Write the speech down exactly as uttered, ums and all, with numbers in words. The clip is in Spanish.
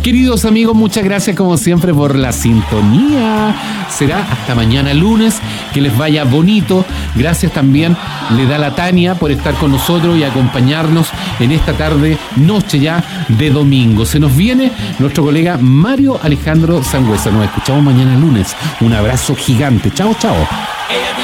Queridos amigos, muchas gracias como siempre por la sintonía. Será hasta mañana lunes, que les vaya bonito. Gracias también le da la Tania por estar con nosotros y acompañarnos en esta tarde, noche ya de domingo. Se nos viene nuestro colega Mario Alejandro Sangüesa. Nos escuchamos mañana lunes. Un abrazo gigante. Chao, chao.